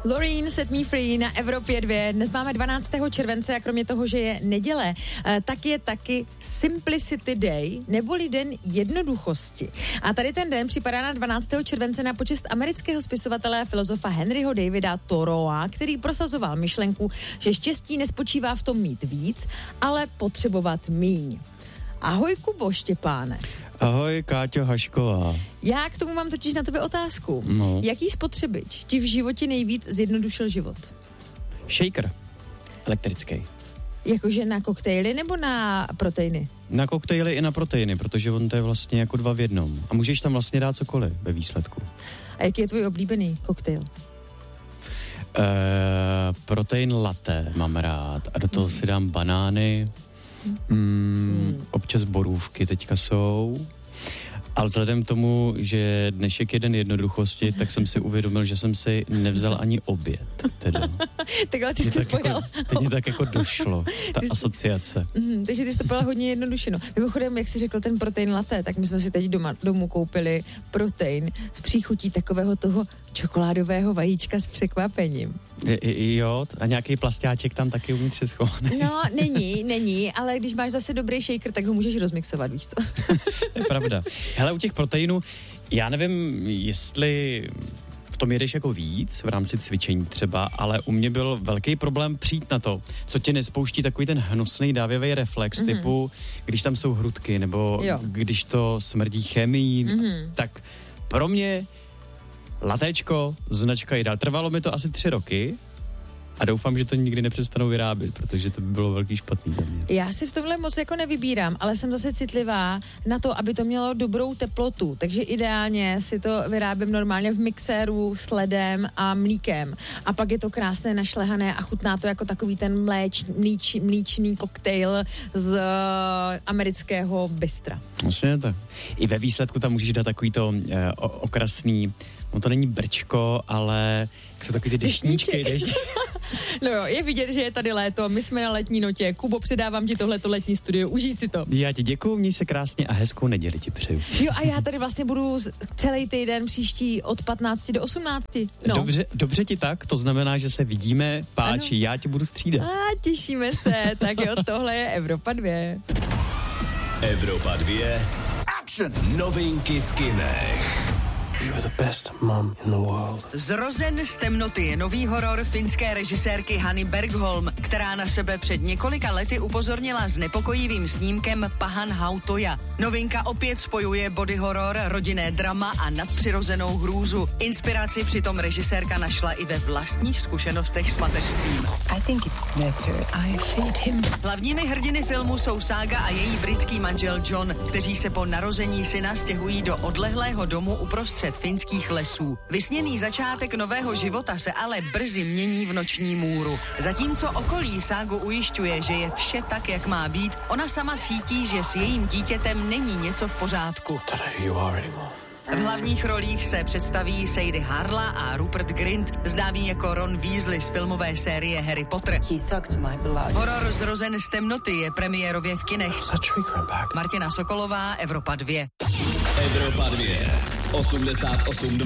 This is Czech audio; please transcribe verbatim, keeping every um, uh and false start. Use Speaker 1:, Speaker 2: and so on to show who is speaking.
Speaker 1: Loreen, Set Me Free na Evropě dva. Dnes máme dvanáctého července a kromě toho, že je neděle, tak je taky Simplicity Day, neboli den jednoduchosti. A tady ten den připadá na dvanáctého července na počest amerického spisovatele a filozofa Henryho Davida Thoreaua, který prosazoval myšlenku, že štěstí nespočívá v tom mít víc, ale potřebovat míň. Ahoj, Kubo Štěpáne.
Speaker 2: Ahoj, Káťo Hašková.
Speaker 1: Já k tomu mám totiž na tebe otázku.
Speaker 2: No.
Speaker 1: Jaký spotřebič ti v životě nejvíc zjednodušil život?
Speaker 2: Shaker. Elektrický.
Speaker 1: Jakože na koktejly nebo na proteiny?
Speaker 2: Na koktejly i na proteiny, protože on to je vlastně jako dva v jednom. A můžeš tam vlastně dát cokoliv ve výsledku.
Speaker 1: A jaký je tvůj oblíbený koktejl?
Speaker 2: Uh, protein latte mám rád. A do toho hmm. si dám banány. Mm, hmm. Občas borůvky teďka jsou. Ale vzhledem k tomu, že dnešek je den jednoduchosti, tak jsem si uvědomil, že jsem si nevzal ani oběd. Teda.
Speaker 1: Takhle ty jsi to pojel.
Speaker 2: Jako, teď mě tak jako došlo, ta jsi, asociace.
Speaker 1: Mm, takže ty jsi to pojel hodně jednoduše. No. Mimochodem, jak jsi řekl ten protein latte, tak my jsme si teď doma, domů koupili protein s příchutí takového toho čokoládového vajíčka s překvapením.
Speaker 2: I, jo, a nějaký plastáček tam taky uvnitř je schovaný.
Speaker 1: No, není, není, ale když máš zase dobrý shaker, tak ho můžeš rozmixovat, víš co?
Speaker 2: To je pravda. Hele, u těch proteinů, já nevím, jestli v tom jedeš jako víc v rámci cvičení třeba, ale u mě byl velký problém přijít na to, co tě nespouští takový ten hnusný dávivý reflex, mm-hmm. typu, když tam jsou hrudky, nebo jo. když to smrdí chemií, mm-hmm. tak pro mě latéčko, značka Ideal. Trvalo mi to asi tři roky a doufám, že to nikdy nepřestanou vyrábět, protože to by bylo velký špatný za mě.
Speaker 1: Já si v tomhle moc jako nevybírám, ale jsem zase citlivá na to, aby to mělo dobrou teplotu, takže ideálně si to vyrábím normálně v mixéru s ledem a mlíkem a pak je to krásné našlehané a chutná to jako takový ten mléč, mlíč, mlíčný koktejl z uh, amerického bystra.
Speaker 2: Vlastně tak. I ve výsledku tam můžeš dát takový to uh, okrasný, no to není brčko, ale jak jsou takový ty deštníčky. Deštníčky.
Speaker 1: No jo, je vidět, že je tady léto, my jsme na letní notě. Kubo, předávám ti tohleto letní studio, užij si to.
Speaker 2: Já ti děkuju, měj se krásně a hezkou neděli ti přeju.
Speaker 1: Jo, a já tady vlastně budu celý týden příští od patnácti do osmnácti. No.
Speaker 2: Dobře, dobře ti tak, to znamená, že se vidíme, páči, ano. Já ti budu střídat.
Speaker 1: A těšíme se, tak jo, tohle je Evropa dva.
Speaker 3: Evropa dva. Action! Novinky v kinech.
Speaker 4: You're the best mom in the world.
Speaker 5: Zrozen z temnoty je nový horor finské režisérky Hanny Bergholm, která na sebe před několika lety upozornila s nepokojivým snímkem Pahan Hautoja. Novinka opět spojuje body horor, rodinné drama a nadpřirozenou hrůzu. Inspiraci přitom režisérka našla i ve vlastních zkušenostech s mateřstvím.
Speaker 6: I think it's better I feed him.
Speaker 5: Hlavními hrdiny filmu jsou Saga a její britský manžel John, kteří se po narození syna stěhují do odlehlého domu uprostřed finských lesů. Vysněný začátek nového života se ale brzy mění v noční můru. Zatímco okolí Ságu ujišťuje, že je vše tak, jak má být, ona sama cítí, že s jejím dítětem není něco v pořádku. V hlavních rolích se představí Sadie Harla a Rupert Grint, známý jako Ron Weasley z filmové série Harry Potter. Horor Zrozen z temnoty je premiérově v kinech. Martina Sokolová, Evropa dva.
Speaker 3: Evropa dva. osmdesát osm